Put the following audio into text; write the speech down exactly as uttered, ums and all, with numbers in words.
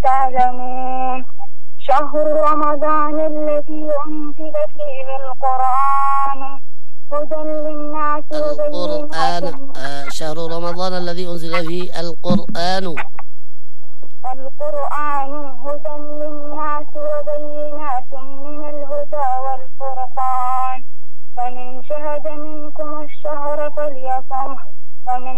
تعلمون. شهر رمضان الذي أنزل فيه القرآن هدى للناس القرآن آه شهر رمضان الذي أنزل فيه القرآن القرآن هدى للناس وبينات من